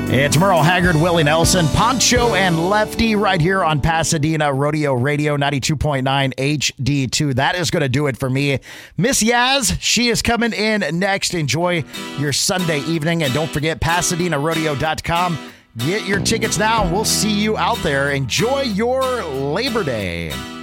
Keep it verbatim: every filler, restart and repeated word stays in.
It's Merle Haggard, Willie Nelson, Poncho, and Lefty right here on Pasadena Rodeo Radio ninety-two point nine H D two. That is going to do it for me. Miss Yaz, she is coming in next. Enjoy your Sunday evening, and don't forget Pasadena Rodeo dot com. Get your tickets now, and we'll see you out there. Enjoy your Labor Day.